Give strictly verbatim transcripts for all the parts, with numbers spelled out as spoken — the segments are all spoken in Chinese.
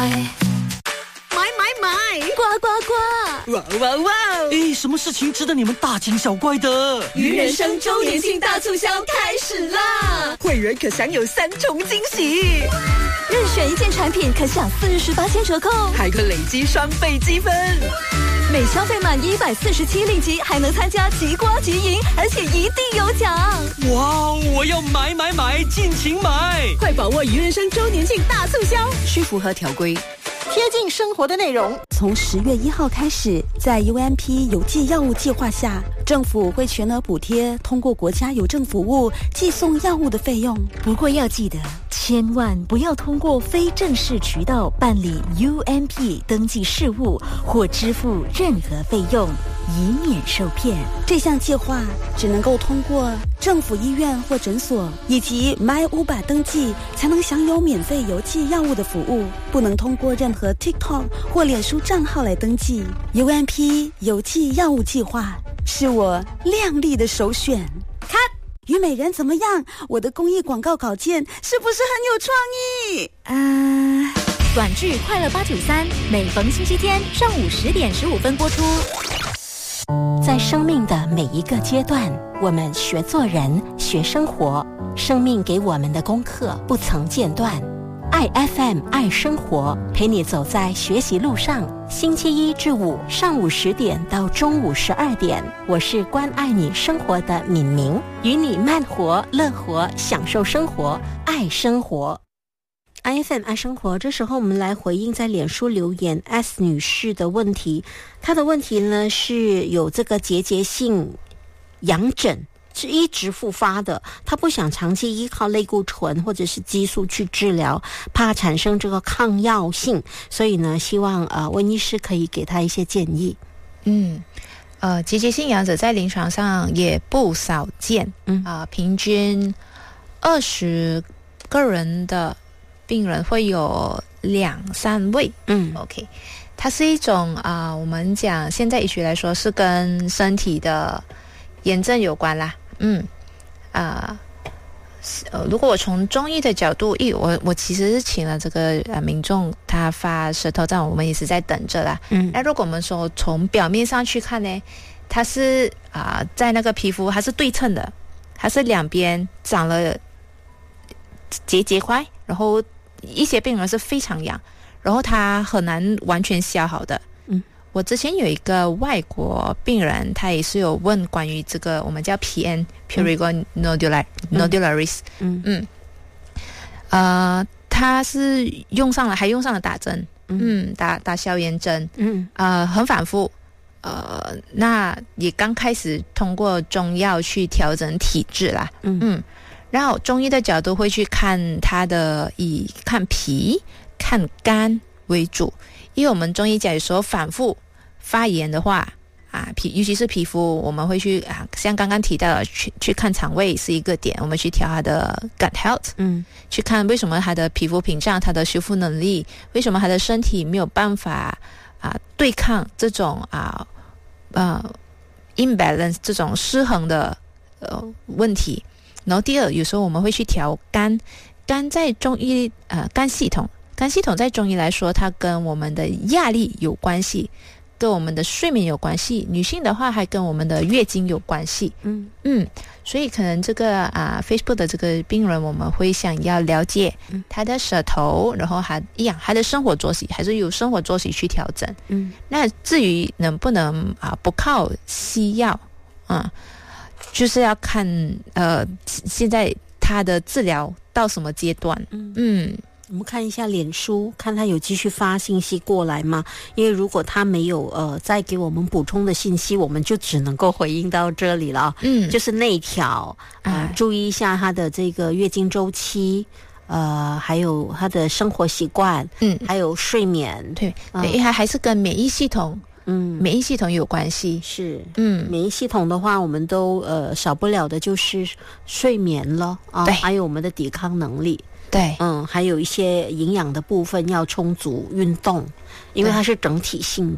买买买， 呱呱呱！ 哇哇哇！ 诶，什么事情值得你们大惊小怪的？ 鱼人生周年庆大促销开始啦！会员可享有三重惊喜， 任选一件产品可享四十八千折扣， 还可累积双倍积分。 每消费满一百四十七令吉，还能参加即刮即赢，而且一定有奖！ 哇，我要买买买，尽情买！ 快把握鱼人生周年庆大促销，需符合条规。 贴近生活的内容， 从十月一号开始，在 U M P 邮寄药物计划下，政府会全额补贴通过国家邮政服务寄送药物的费用。不过要记得，千万不要通过非正式渠道办理 U M P 登记事务或支付任何费用，以免受骗。这项计划只能够通过政府医院或诊所以及 MyUba 登记，才能享有免费邮寄药物的服务，不能通过任何 TikTok 或脸书账号来登记。 U M P 邮寄药物计划是我亮丽的首选。看虞美人怎么样？我的公益广告稿件是不是很有创意？啊、呃， 短剧《快乐八九三》每逢星期天上午十点十五分播出。 在生命的每一个阶段，我们学做人，学生活，生命给我们的功课不曾间断。爱 F M 爱生活，陪你走在学习路上。星期一至五上午十点到中午十二点，我是关爱你生活的敏明，与你慢活、乐活，享受生活，爱生活。I F M 爱生活，这时候我们来回应在脸书留言 S 女士的问题。她的问题呢是有这个结节性痒疹，是一直复发的，她不想长期依靠类固醇或者是激素去治疗，怕产生这个抗药性，所以呢希望呃温医师可以给她一些建议。 嗯呃结节性痒疹在临床上也不少见，嗯啊、呃、平均二十个人的病人会有两三位。嗯 OK， 它是一种啊、呃、我们讲现在医学来说是跟身体的炎症有关啦。嗯啊 呃, 呃，如果我从中医的角度，一我我其实是请了这个呃民众他发舌头这样，我们也是在等着啦。嗯，那如果我们说从表面上去看呢，它是啊、呃、在那个皮肤它是对称的，它是两边长了结节块，然后一些病人是非常痒，然后他很难完全消好的。嗯，我之前有一个外国病人，他也是有问关于这个我们叫 P N Prurigo nodularis。嗯嗯，呃，他是用上了，还用上了打针，嗯，打打消炎针，嗯，呃，很反复，呃，那也刚开始通过中药去调整体质啦，嗯嗯。然后中医的角度会去看它的以看脾看肝为主，因为我们中医讲有时候反复发炎的话啊，皮尤其是皮肤，我们会去啊，像刚刚提到的去去看肠胃是一个点，我们去调它的 gut health， 嗯，去看为什么它的皮肤屏障、它的修复能力，为什么它的身体没有办法啊对抗这种啊呃 imbalance 这种失衡的呃问题。然后第二，有时候我们会去调肝，肝在中医呃肝系统，肝系统在中医来说，它跟我们的压力有关系，跟我们的睡眠有关系，女性的话还跟我们的月经有关系。嗯嗯，所以可能这个啊、呃、Facebook 的这个病人，我们会想要了解他的舌头，然后还一样他的生活作息，还是由生活作息去调整。嗯，那至于能不能啊、呃、不靠西药啊？就是要看呃现在他的治疗到什么阶段。嗯嗯， 我们看一下脸书，看他有继续发信息过来吗？因为如果他没有呃再给我们补充的信息，我们就只能够回应到这里了。嗯，就是那一条啊、呃，注意一下他的这个月经周期，呃，还有他的生活习惯，嗯，还有睡眠， 对，对，因为还是跟免疫系统。嗯，免疫系统有关系， 是，嗯，免疫系统的话，我们都呃少不了的就是睡眠了啊，对，还有我们的抵抗能力， 对， 嗯，还有一些营养的部分要充足，运动，因为它是整体性的，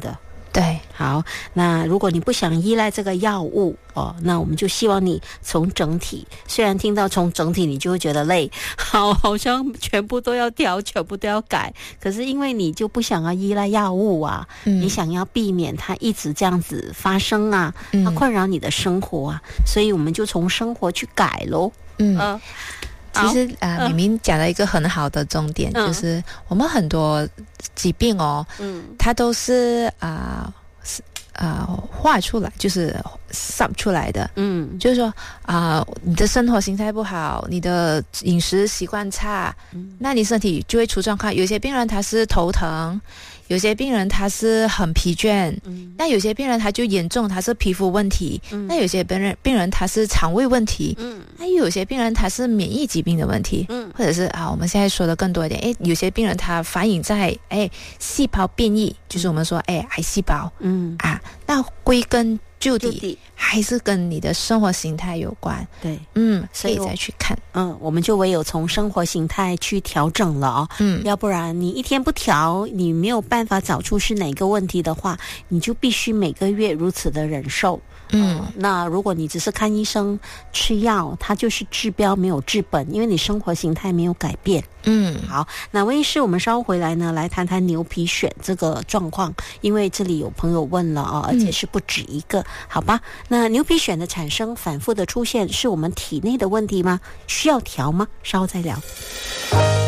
对， 好，那如果你不想依赖这个药物哦，那我们就希望你从整体，虽然听到从整体你就会觉得累，好，好像全部都要调，全部都要改，可是因为你就不想要依赖药物啊，嗯、你想要避免它一直这样子发生啊，嗯、它困扰你的生活啊，所以我们就从生活去改咯。嗯。呃其实啊、呃，明明讲了一个很好的重点，嗯、就是我们很多疾病哦，嗯，它都是啊啊、呃、画出来，就是sub出来的，嗯，就是说啊、呃，你的生活形态不好，你的饮食习惯差，嗯，那你身体就会出状况。有些病人他是头疼。有些病人他是很疲倦，嗯，那有些病人他就严重，他是皮肤问题，嗯，那有些病人病人他是肠胃问题，嗯，那有些病人他是免疫疾病的问题，嗯，或者是啊，我们现在说的更多一点，诶，有些病人他反映在诶细胞变异，就是我们说诶癌细胞，嗯啊，那归根究底, 究底还是跟你的生活形态有关，对，嗯，所以再去看，嗯，我们就唯有从生活形态去调整了哦，嗯，要不然你一天不调，你没有办法找出是哪个问题的话，你就必须每个月如此的忍受。嗯、呃，那如果你只是看医生吃药，它就是治标没有治本，因为你生活形态没有改变。嗯，好，那温医师，我们稍后回来呢，来谈谈牛皮癣这个状况，因为这里有朋友问了啊、哦，而且是不止一个，嗯、好吧？那牛皮癣的产生、反复的出现，是我们体内的问题吗？需要调吗？稍后再聊。